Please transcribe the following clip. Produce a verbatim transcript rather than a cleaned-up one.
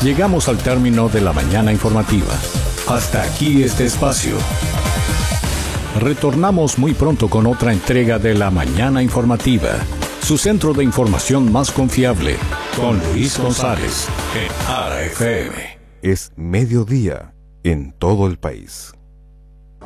Llegamos al término de la mañana informativa. Hasta aquí este espacio. Retornamos muy pronto con otra entrega de la mañana informativa, su centro de información más confiable, con Luis González, en A R A F M. Es mediodía en todo el país.